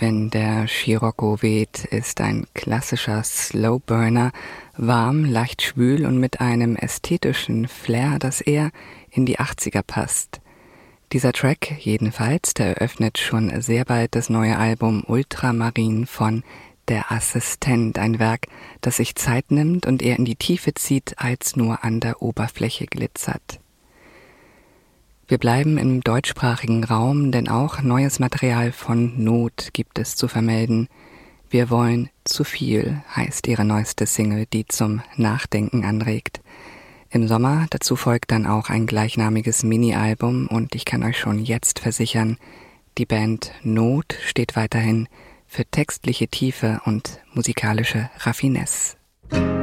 Wenn der Scirocco weht ist ein klassischer Slowburner, warm, leicht schwül und mit einem ästhetischen Flair, das eher in die 80er passt. Dieser Track jedenfalls, der eröffnet schon sehr bald das neue Album Ultramarin von Der Assistent, ein Werk, das sich Zeit nimmt und eher in die Tiefe zieht, als nur an der Oberfläche glitzert. Wir bleiben im deutschsprachigen Raum, denn auch neues Material von Not gibt es zu vermelden. Wir wollen zu viel, heißt ihre neueste Single, die zum Nachdenken anregt. Im Sommer dazu folgt dann auch ein gleichnamiges Mini-Album und ich kann euch schon jetzt versichern, die Band Not steht weiterhin für textliche Tiefe und musikalische Raffinesse.